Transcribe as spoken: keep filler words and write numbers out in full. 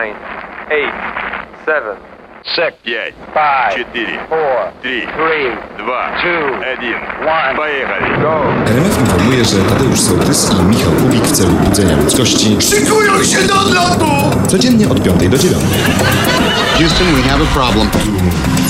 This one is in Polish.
nine, eight, seven, six, пять, five, четыре, four, три, three, два, two, один. one. Поехали. Go. R M F informuje, że Tadeusz Sołtys i Michał Kubik w celu budzenia ludzkości Szykują się do odlotu! codziennie od piątej do dziewiątej. Houston, we have a problem.